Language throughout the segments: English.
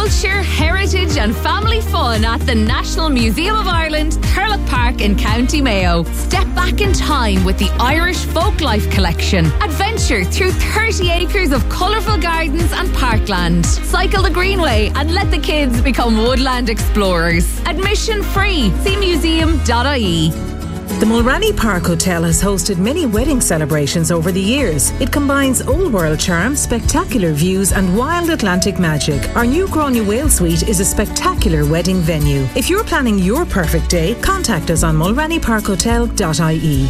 culture, heritage and family fun at the National Museum of Ireland, Thurlock Park in County Mayo. Step back in time with the Irish Folklife Collection. Adventure through 30 acres of colourful gardens and parkland. Cycle the Greenway and let the kids become woodland explorers. Admission free. See museum.ie. The Mulranny Park Hotel has hosted many wedding celebrations over the years. It combines old world charm, spectacular views and wild Atlantic magic. Our new Gráinne Whale Suite is a spectacular wedding venue. If you're planning your perfect day, contact us on mulrannyparkhotel.ie.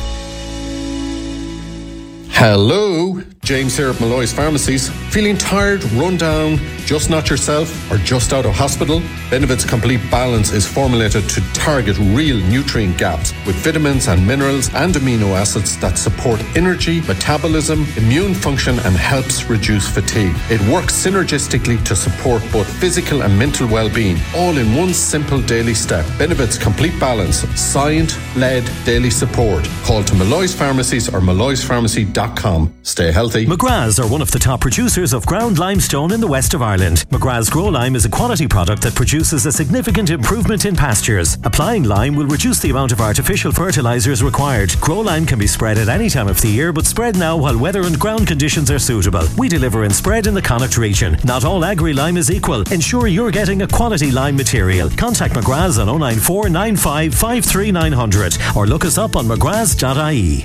Hello, James here at Malloy's Pharmacies. Feeling tired, run down, just not yourself, or just out of hospital? Benevit's Complete Balance is formulated to target real nutrient gaps with vitamins and minerals and amino acids that support energy, metabolism, immune function and helps reduce fatigue. It works synergistically to support both physical and mental well-being, all in one simple daily step. Benevit's Complete Balance, science-led daily support. Call to Malloy's Pharmacies or malloyspharmacy.com. Stay healthy. McGrath's are one of the top producers of ground limestone in the west of Ireland. McGrath's Grow Lime is a quality product that produces a significant improvement in pastures. Applying lime will reduce the amount of artificial fertilisers required. Grow Lime can be spread at any time of the year, but spread now while weather and ground conditions are suitable. We deliver and spread in the Connacht region. Not all agri-lime is equal. Ensure you're getting a quality lime material. Contact McGrath's on 094 95 53 900 or look us up on mcgraths.ie.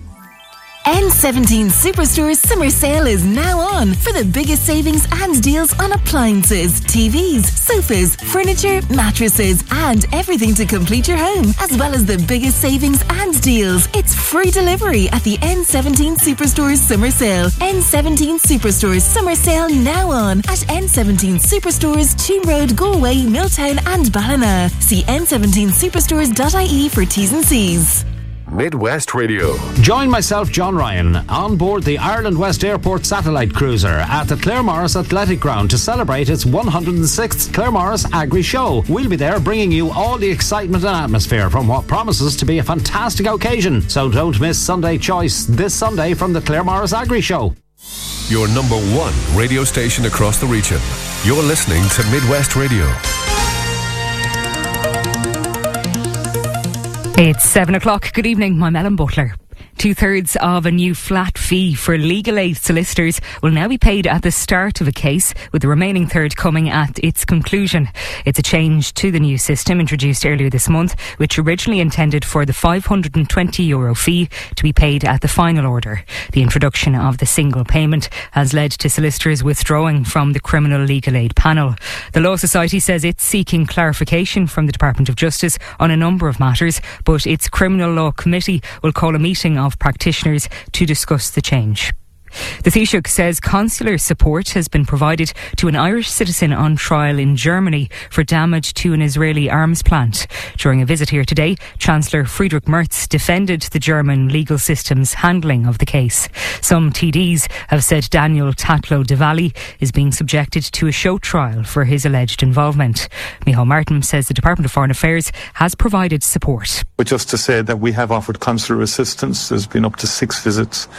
N17 Superstore's summer sale is now on for the biggest savings and deals on appliances, TVs, sofas, furniture, mattresses and everything to complete your home, as well as the biggest savings and deals. It's free delivery at the N17 Superstore's summer sale. N17 Superstore's summer sale now on at N17 Superstores, Toon Road, Galway, Milltown and Ballina. See n17superstores.ie for T's and C's. Midwest Radio. Join myself, John Ryan, on board the Ireland West Airport satellite cruiser at the Claremorris Athletic Ground to celebrate its 106th Claremorris Agri Show. We'll be there bringing you all the excitement and atmosphere from what promises to be a fantastic occasion. So don't miss Sunday Choice this Sunday from the Claremorris Agri Show. Your number one radio station across the region. You're listening to Midwest Radio. It's 7 o'clock. Good evening. I'm Ellen Butler. 2/3 of a new flat fee for legal aid solicitors will now be paid at the start of a case, with the remaining third coming at its conclusion. It's a change to the new system introduced earlier this month, which originally intended for the €520 fee to be paid at the final order. The introduction of the single payment has led to solicitors withdrawing from the criminal legal aid panel. The Law Society says it's seeking clarification from the Department of Justice on a number of matters, but its Criminal Law Committee will call a meeting of practitioners to discuss the change. The Taoiseach says consular support has been provided to an Irish citizen on trial in Germany for damage to an Israeli arms plant. During a visit here today, Chancellor Friedrich Merz defended the German legal system's handling of the case. Some TDs have said Daniel Tatlow de Valli is being subjected to a show trial for his alleged involvement. Micheál Martin says the Department of Foreign Affairs has provided support. But just to say that we have offered consular assistance. There's been up to 6 visits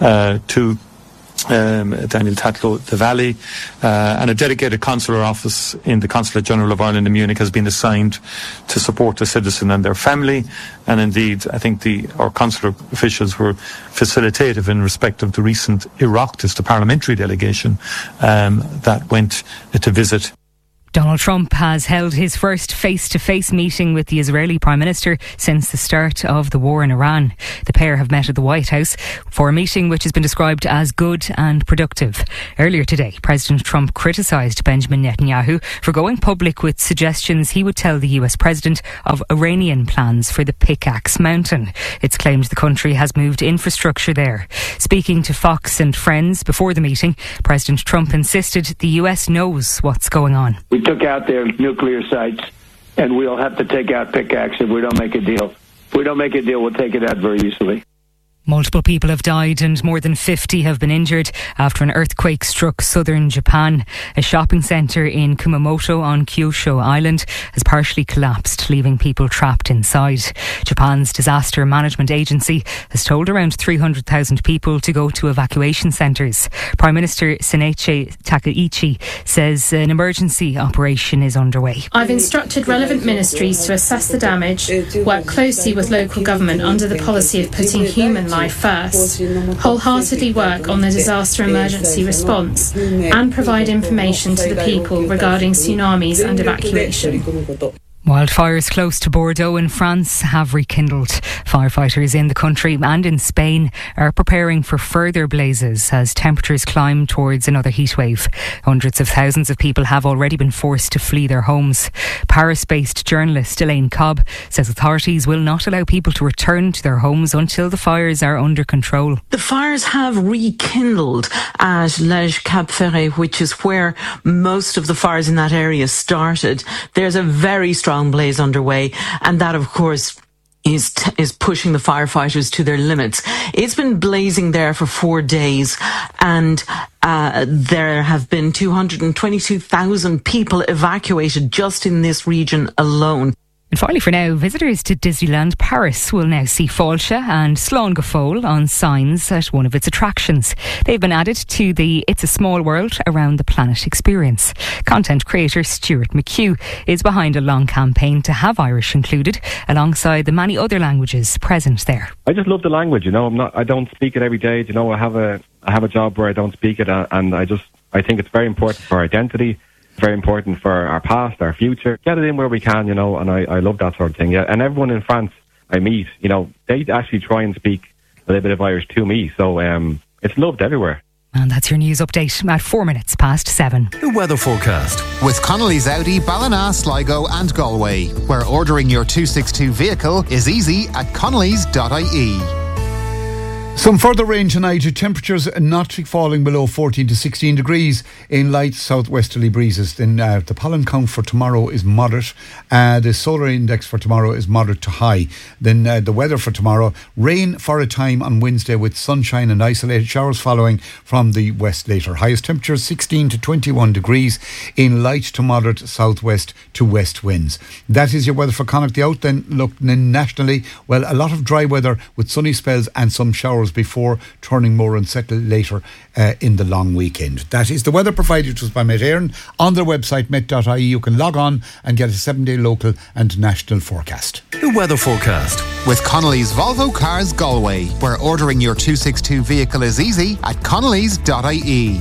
to Daniel Tatlow de Valli, and a dedicated consular office in the Consulate General of Ireland in Munich has been assigned to support the citizen and their family. And indeed, I think our consular officials were facilitative in respect of the recent Oireachtas, the parliamentary delegation that went to visit. Donald Trump has held his first face-to-face meeting with the Israeli Prime Minister since the start of the war in Iran. The pair have met at the White House for a meeting which has been described as good and productive. Earlier today, President Trump criticised Benjamin Netanyahu for going public with suggestions he would tell the US President of Iranian plans for the Pickaxe Mountain. It's claimed the country has moved infrastructure there. Speaking to Fox and Friends before the meeting, President Trump insisted the US knows what's going on. We took out their nuclear sites, and we'll have to take out Pickaxe if we don't make a deal. If we don't make a deal, we'll take it out very easily. Multiple people have died and more than 50 have been injured after an earthquake struck southern Japan. A shopping centre in Kumamoto on Kyushu Island has partially collapsed, leaving people trapped inside. Japan's disaster management agency has told around 300,000 people to go to evacuation centres. Prime Minister Shinichi Takaichi says an emergency operation is underway. I've instructed relevant ministries to assess the damage, work closely with local government under the policy of putting human life first, wholeheartedly work on the disaster emergency response, and provide information to the people regarding tsunamis and evacuation. Wildfires close to Bordeaux in France have rekindled. Firefighters in the country and in Spain are preparing for further blazes as temperatures climb towards another heatwave. Hundreds of thousands of people have already been forced to flee their homes. Paris-based journalist Elaine Cobb says authorities will not allow people to return to their homes until the fires are under control. The fires have rekindled at Lège Cap Ferret, which is where most of the fires in that area started. There's a very strong blaze underway, and that of course is pushing the firefighters to their limits. It's been blazing there for 4 days, and there have been 222,000 people evacuated just in this region alone. And finally for now, visitors to Disneyland Paris will now see Fáilte and Slán go Fóill on signs at one of its attractions. They've been added to the It's a Small World Around the Planet experience. Content creator Stuart McHugh is behind a long campaign to have Irish included alongside the many other languages present there. I just love the language, I don't speak it every day, I have a job where I don't speak it, and I think it's very important for our identity. Very important for our past, our future. Get it in where we can, and I love that sort of thing. Yeah, and everyone in France I meet, they actually try and speak a little bit of Irish to me, so it's loved everywhere. And that's your news update at 7:04. The weather forecast with Connolly's Audi, Ballina, Sligo and Galway, where ordering your 262 vehicle is easy at connellys.ie. Some further rain tonight, temperatures not falling below 14 to 16 degrees in light southwesterly breezes. Then the pollen count for tomorrow is moderate. The solar index for tomorrow is moderate to high. Then the weather for tomorrow, rain for a time on Wednesday with sunshine and isolated showers following from the west later. Highest temperatures 16 to 21 degrees in light to moderate southwest to west winds. That is your weather for Connacht. The out then look nationally, well, a lot of dry weather with sunny spells and some showers before turning more unsettled later in the long weekend. That is the weather provided to us by Met Éireann. On their website, met.ie, you can log on and get a 7-day local and national forecast. The weather forecast with Connolly's Volvo Cars Galway, where ordering your 262 vehicle is easy at connellys.ie.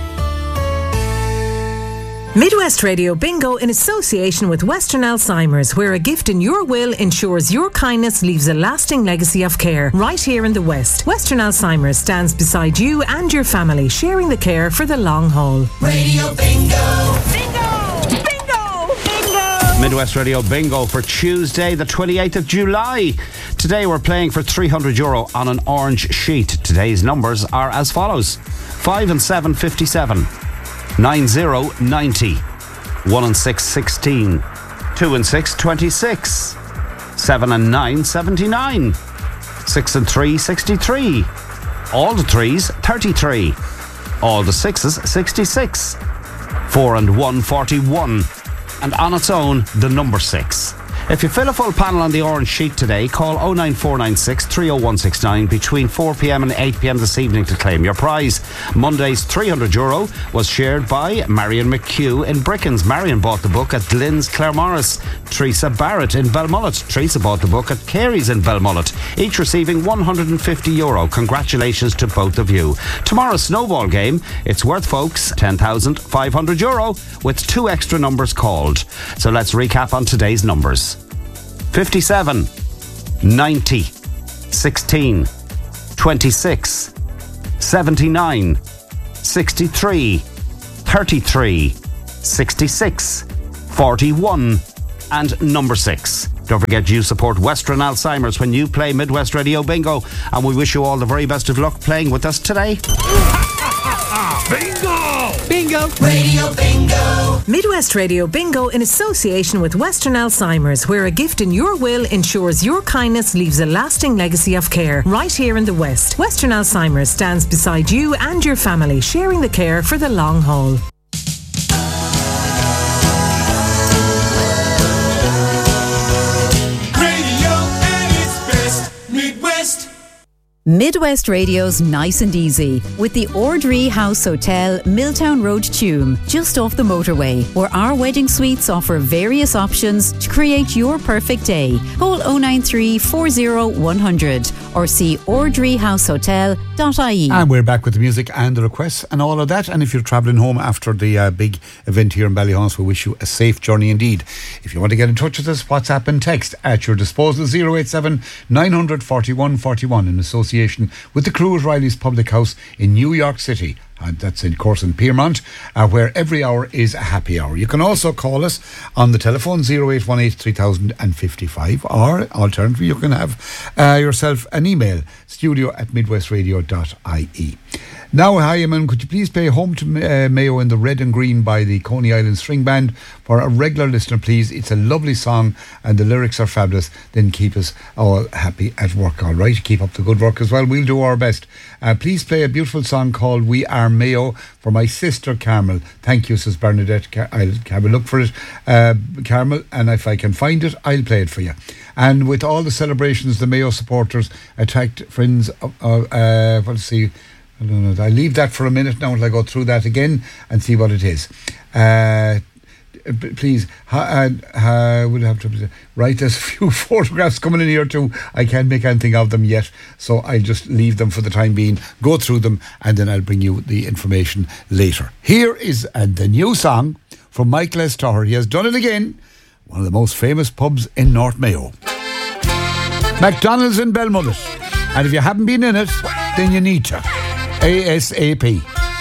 Midwest Radio Bingo in association with Western Alzheimer's, where a gift in your will ensures your kindness leaves a lasting legacy of care. Right here in the West, Western Alzheimer's stands beside you and your family, sharing the care for the long haul. Radio Bingo! Bingo! Bingo! Bingo! Midwest Radio Bingo for Tuesday, the 28th of July. Today we're playing for €300 on an orange sheet. Today's numbers are as follows: 5 and 7, 57. 90, 90. 1 and 6, 16. 2 and 6, 26. 7 and 9, 79. 6 and 3, 63. All the 3s, 33. All the 6s, 66. 4 and 1, 41. And on its own, the number 6. If you fill a full panel on the orange sheet today, call 09496 30169 between 4pm and 8pm this evening to claim your prize. Monday's €300 was shared by Marion McHugh in Brickens. Marion bought the book at Glyn's Claremorris. Teresa Barrett in Belmullet. Teresa bought the book at Carey's in Belmullet, each receiving €150. Congratulations to both of you. Tomorrow's snowball game, it's worth, folks, €10,500 with 2 extra numbers called. So let's recap on today's numbers. 57, 90, 16, 26, 79, 63, 33, 66, 41 and number 6. Don't forget you support Western Alzheimer's when you play Midwest Radio Bingo, and we wish you all the very best of luck playing with us today. Bingo! Bingo! Radio Bingo! Midwest Radio Bingo in association with Western Alzheimer's, where a gift in your will ensures your kindness leaves a lasting legacy of care right here in the West. Western Alzheimer's stands beside you and your family, sharing the care for the long haul. Midwest Radio's Nice and Easy with the Ordree House Hotel, Milltown Road, Tuam, just off the motorway, where our wedding suites offer various options to create your perfect day. Call 093 40 100 or see ordreehousehotel.ie. And we're back with the music and the requests and all of that. And if you're travelling home after the big event here in Ballyhonse, we wish you a safe journey indeed. If you want to get in touch with us, WhatsApp and text at your disposal, 087 900 41 41 in association with the crew at Riley's Public House in New York City. And that's in course in Piermont, where every hour is a happy hour. You can also call us on the telephone 0818 3055, or alternatively you can have yourself an email, studio@midwestradio.ie. Now, hi, Eamon, could you please play Home to Mayo in the Red and Green by the Coney Island String Band for a regular listener, please? It's a lovely song and the lyrics are fabulous. Then keep us all happy at work, all right? Keep up the good work as well. We'll do our best. Please play a beautiful song called We Are Mayo for my sister Carmel. Thank you, says Bernadette. I'll have a look for it, Carmel, and if I can find it, I'll play it for you. And with all the celebrations, the Mayo supporters attacked friends of let's see, I don't know. I'll leave that for a minute now until I go through that again and see what it is. Please, we'll have to write. There's a few photographs coming in here too. I can't make anything of them yet, so I'll just leave them for the time being, go through them, and then I'll bring you the information later. Here is the new song from Michael S. Toher. He has done it again. One of the most famous pubs in North Mayo, McDonald's in Belmullet. And if you haven't been in it, then you need to. ASAP.